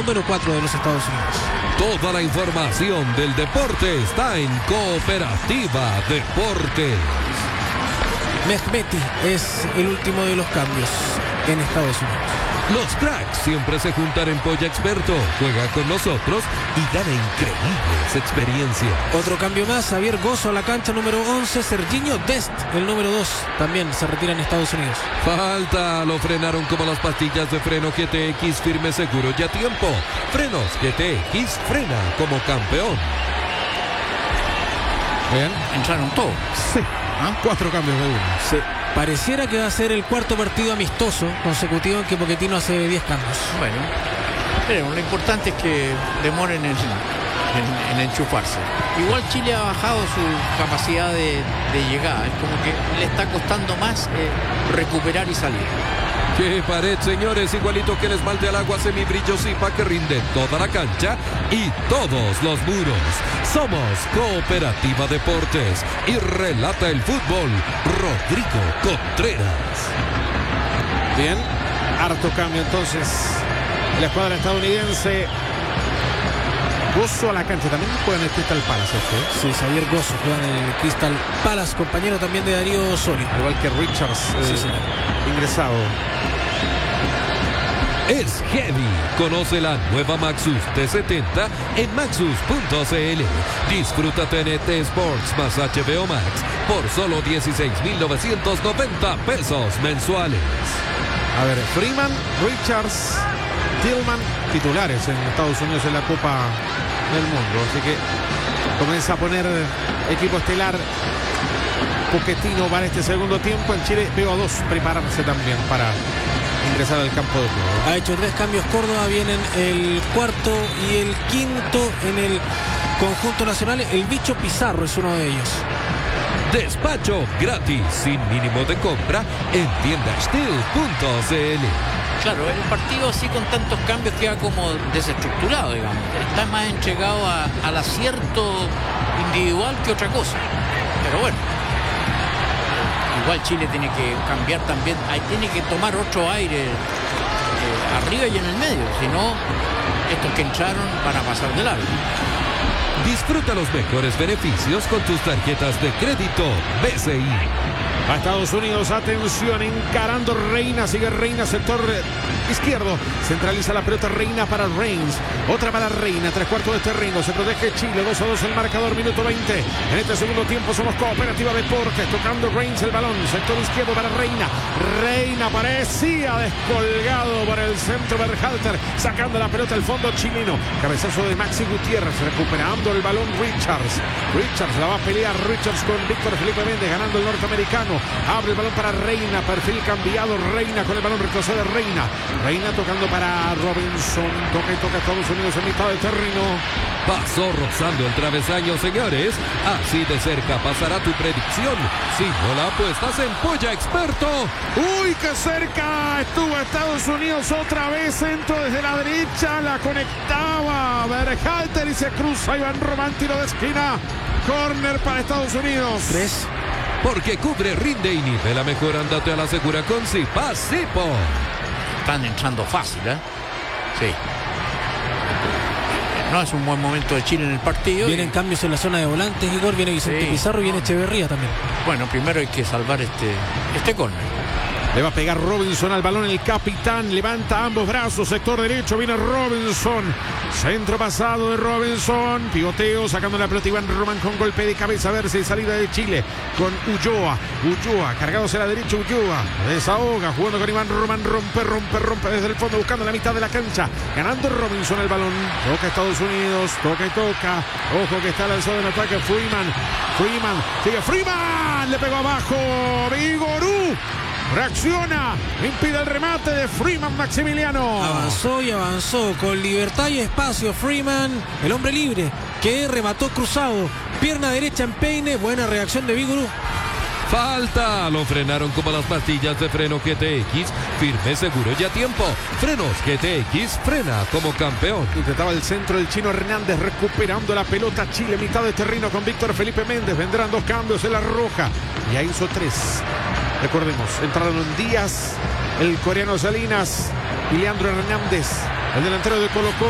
número 4 de los Estados Unidos. Toda la información del deporte está en Cooperativa Deportes. Mehmeti es el último de los cambios en Estados Unidos. Los cracks siempre se juntan en Polla Experto. Juega con nosotros y gana increíbles experiencias. Otro cambio más, Xavier Gozo a la cancha número 11, Serginho Dest, el número 2, también se retira en Estados Unidos. Falta, lo frenaron como las pastillas de freno GTX, firme, seguro y a tiempo. Frenos GTX, frena como campeón. Bien. Entraron todos. Sí. 4 cambios de uno. Sí. Pareciera que va a ser el cuarto partido amistoso consecutivo en que Pochettino hace 10 cambios. Bueno, pero lo importante es que demoren en enchufarse. Igual Chile ha bajado su capacidad de llegada. Es como que le está costando más recuperar y salir. ¡Qué pared, señores! Igualito que el esmalte al agua semibrillo Zipa que rinde toda la cancha y todos los muros. Somos Cooperativa Deportes y relata el fútbol Rodrigo Contreras. Bien, harto cambio entonces. La escuadra estadounidense. Gozo a la cancha, también juega en el Crystal Palace. Sí, Xavier Gozo juega en el Crystal Palace, compañero también de Darío Soli. Igual que Richards, Sí, señor. ingresado. Es heavy. Conoce la nueva Maxus T70 en maxus.cl. Disfruta TNT Sports más HBO Max por solo 16,990 pesos mensuales. A ver, Freeman, Richards, Tillman, titulares en Estados Unidos en la Copa del Mundo. Así que comienza a poner equipo estelar Pochettino para este segundo tiempo. En Chile veo a 2 prepararse también para ingresar al campo de juego. Ha hecho 3 cambios Córdoba, vienen el cuarto y el quinto en el conjunto nacional. El bicho Pizarro es uno de ellos. Despacho gratis sin mínimo de compra en tiendastil.cl. Claro, el partido así con tantos cambios queda como desestructurado, digamos. Está más entregado al acierto individual que otra cosa. Pero bueno, igual Chile tiene que cambiar también, tiene que tomar otro aire arriba y en el medio, si no, estos que entraron van a pasar de largo. Disfruta los mejores beneficios con tus tarjetas de crédito BCI. A Estados Unidos, atención, encarando Reina, sigue Reina, sector izquierdo, centraliza la pelota Reina para Reigns, otra para Reina, 3/4 de terreno, se protege Chile, 2-2 el marcador, minuto 20, en este segundo tiempo somos Cooperativa Deportes, tocando Reigns el balón, sector izquierdo para Reina, Reina parecía descolgado por el centro Berhalter, sacando la pelota al fondo chileno, cabezazo de Maxi Gutiérrez, recuperando el balón Richards la va a pelear Richards con Víctor Felipe Méndez, ganando el norteamericano, abre el balón para Reina, perfil cambiado, Reina con el balón, retrocede Reina tocando para Robinson, toca Estados Unidos en mitad del terreno. Pasó rozando el travesaño, señores. Así de cerca pasará tu predicción. Si no la apuestas en Polla Experto. Uy, qué cerca estuvo Estados Unidos otra vez, centro desde la derecha, la conectaba Berhalter y se cruza Iván Román, tiro de esquina, córner para Estados Unidos. 3. Porque cubre, rinde y nivela mejor. Andate a la segura con Zipa Zipo. Están entrando fácil, ¿eh? Sí. No es un buen momento de Chile en el partido. Vienen cambios en la zona de volantes, Igor, viene Vicente Pizarro y viene Echeverría también. Bueno, primero hay que salvar este córner. Le va a pegar Robinson al balón, el capitán levanta ambos brazos, sector derecho, viene Robinson, centro pasado de Robinson, pivoteo, sacando la pelota Iván Román con golpe de cabeza, a ver si salida de Chile con Ulloa, cargado hacia la derecha, Ulloa, desahoga, jugando con Iván Román, rompe desde el fondo, buscando la mitad de la cancha, ganando Robinson el balón, toca Estados Unidos, toca, ojo que está lanzado en ataque, Freeman, le pegó abajo, Vigorú, reacciona, impide el remate de Freeman Maximiliano. Avanzó con libertad y espacio Freeman, el hombre libre que remató cruzado, pierna derecha en peine, buena reacción de Vigorú. Falta, lo frenaron como las pastillas de freno GTX, firme, seguro y a tiempo. Frenos GTX, frena como campeón. Intentaba el centro del Chino Hernández, recuperando la pelota Chile, mitad de terreno con Víctor Felipe Méndez, vendrán 2 cambios en la roja, y ahí hizo 3. Recordemos, entraron Díaz, el coreano Salinas y Leandro Hernández, el delantero de Colo-Colo.